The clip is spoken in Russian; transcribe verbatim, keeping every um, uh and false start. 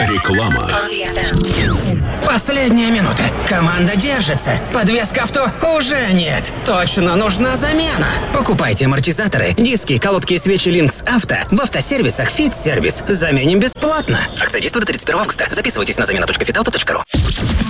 Реклама. Последняя минута. Команда держится. Подвеска авто уже нет. Точно нужна замена. Покупайте амортизаторы, диски, колодки и свечи Линкс Авто в автосервисах Fit Service. Заменим бесплатно. Акция действует до тридцать первого августа. Записывайтесь на замена точка фитавто точка ру.